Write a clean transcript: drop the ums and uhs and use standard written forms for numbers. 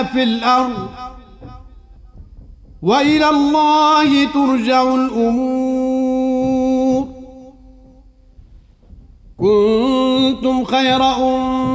في الأرض وإلى الله ترجع الأمور. كنتم خير